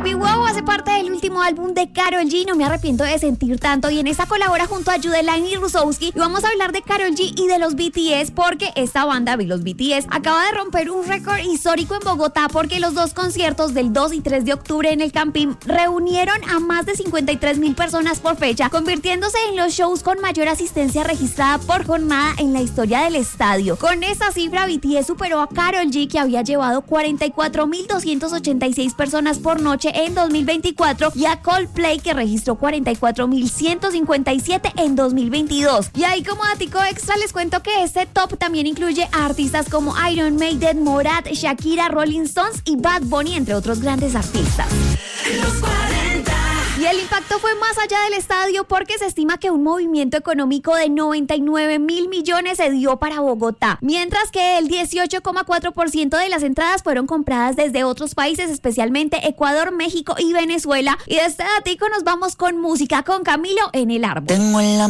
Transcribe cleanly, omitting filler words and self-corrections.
Baby Wow hace parte del último álbum de Karol G, No me arrepiento de sentir tanto, y en esta colabora junto a Judeline y Rusowski. Y vamos a hablar de Karol G y de los BTS, porque esta banda, los BTS, acaba de romper un récord histórico en Bogotá, porque los dos conciertos del 2 y 3 de octubre en el Campín reunieron a más de 53,000 personas por fecha, convirtiéndose en los shows con mayor asistencia registrada por jornada en la historia del estadio. Con esta cifra, BTS superó a Karol G, que había llevado 44,286 personas por noche en 2024, y a Coldplay, que registró 44,157 en 2022. Y ahí, como datico extra, les cuento que este top también incluye a artistas como Iron Maiden, Morat, Shakira, Rolling Stones y Bad Bunny, entre otros grandes artistas. Los 40. Y el impacto fue más allá del estadio, porque se estima que un movimiento económico de 99,000 millones se dio para Bogotá, mientras que el 18,4% de las entradas fueron compradas desde otros países, especialmente Ecuador, México y Venezuela. Y de este datico nos vamos con música, con Camilo en el árbol. Tengo en la